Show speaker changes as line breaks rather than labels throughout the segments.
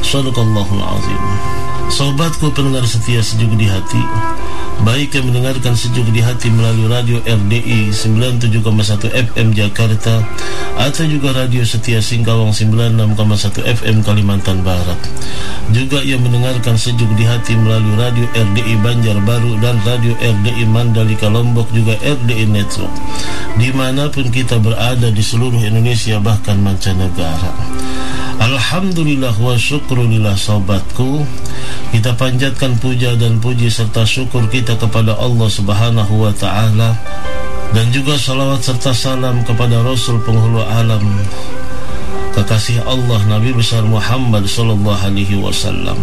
Shadaqallahul azim. Sobatku pendengar setia Sejuk di Hati, baik yang mendengarkan Sejuk di Hati melalui radio RDI 97,1 FM Jakarta atau juga radio Setia Singkawang 96,1 FM Kalimantan Barat, juga yang mendengarkan Sejuk di Hati melalui radio RDI Banjarbaru dan radio RDI Mandalika Lombok, juga RDI Network, dimanapun kita berada di seluruh Indonesia bahkan mancanegara. Alhamdulillah wa syukrulillah sobatku, kita panjatkan puja dan puji serta syukur kita kepada Allah Subhanahu wa ta'ala, dan juga salawat serta salam kepada Rasul penghulu alam, kekasih Allah Nabi besar Muhammad sallallahu alaihi wasallam.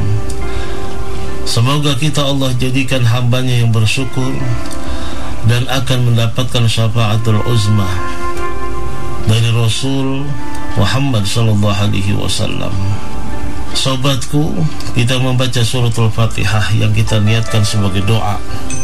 Semoga kita Allah jadikan hambanya yang bersyukur dan akan mendapatkan syafaatul uzma dari Rasul Muhammad sallallahu alaihi wasallam. Sobatku, kita membaca suratul Fatihah yang kita niatkan sebagai doa.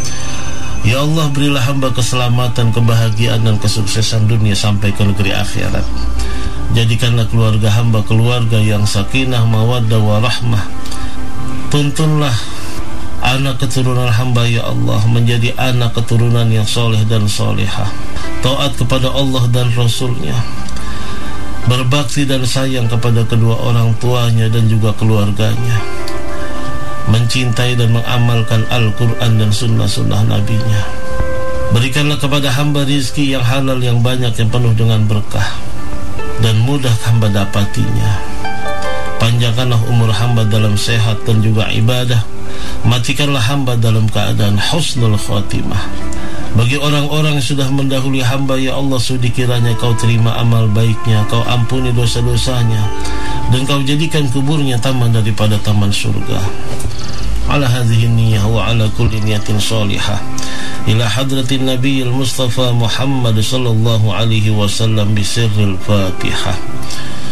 Ya Allah, berilah hamba keselamatan, kebahagiaan dan kesuksesan dunia sampai ke negeri akhirat. Jadikanlah keluarga hamba keluarga yang sakinah, mawaddah, warahmah. Tuntunlah anak keturunan hamba ya Allah menjadi anak keturunan yang soleh dan solehah, taat kepada Allah dan Rasulnya, berbakti dan sayang kepada kedua orang tuanya dan juga keluarganya, mencintai dan mengamalkan Al-Quran dan sunnah-sunnah Nabi-Nya. Berikanlah kepada hamba rizki yang halal, yang banyak, yang penuh dengan berkah, dan mudah hamba dapatinya. Panjangkanlah umur hamba dalam sehat dan juga ibadah. Matikanlah hamba dalam keadaan husnul khotimah. Bagi orang-orang yang sudah mendahului hamba ya Allah, sudi kiranya kau terima amal baiknya, kau ampuni dosa-dosanya, dan kau jadikan kuburnya taman daripada taman surga. Ala hadhihi niyyah wa ala kulli niyatin salihah ila hadratin nabiyil mustafa Muhammad sallallahu alaihi wasallam bisirril Fatihah.